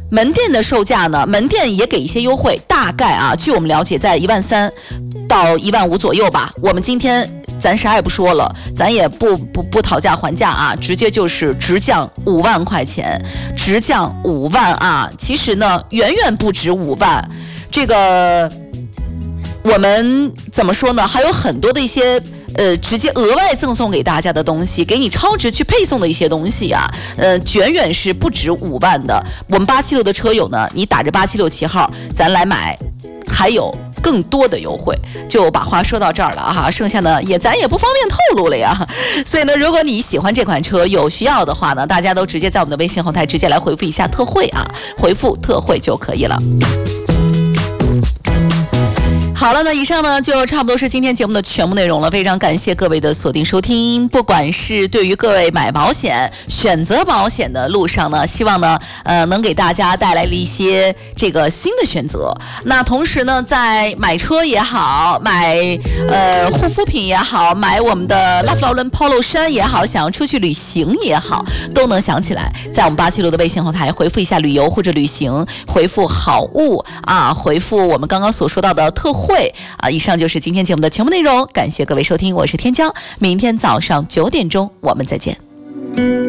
门店的售价呢，门店也给一些优惠，大概啊，据我们了解，在13000到15000左右吧。我们今天咱啥也不说了，咱也不讨价还价啊，直接就是直降5万块钱，直降5万啊！其实呢，远远不止5万。这个我们怎么说呢？还有很多的一些直接额外赠送给大家的东西，给你超值去配送的一些东西啊，远远是不止5万的。我们876的车友呢，你打着876旗号，咱来买，还有更多的优惠。就把话说到这儿了哈，剩下呢咱也不方便透露了呀。所以呢，如果你喜欢这款车，有需要的话呢，大家都直接在我们的微信后台直接来回复一下特惠啊，回复特惠就可以了。好了，那以上呢就差不多是今天节目的全部内容了。非常感谢各位的锁定收听，不管是对于各位买保险、选择保险的路上呢，希望呢能给大家带来了一些这个新的选择。那同时呢，在买车也好，买护肤品也好，买我们的拉夫劳伦 Polo 衫也好，想要出去旅行也好，都能想起来，在我们876的微信后台回复一下旅游或者旅行，回复好物啊，回复我们刚刚所说到的特惠啊。以上就是今天节目的全部内容，感谢各位收听，我是天骄，明天早上9点钟我们再见。